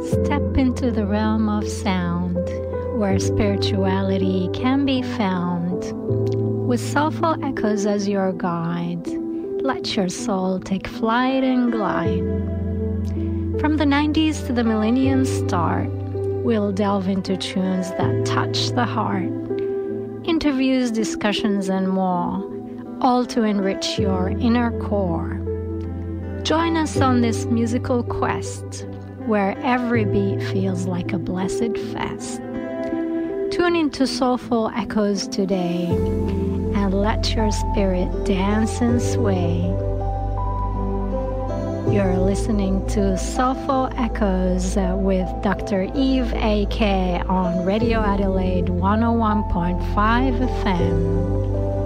Step into the realm of sound, where spirituality can be found. With soulful echoes as your guide, let your soul take flight and glide. From the 90s to the millennium start, we'll delve into tunes that touch the heart. Interviews, discussions, and more, all to enrich your inner core. Join us on this musical quest, where every beat feels like a blessed fest. Tune into soulful echoes today, and let your spirit dance and sway. You're listening to Soulful Echoes with Dr. Eve A.K. on Radio Adelaide 101.5 FM.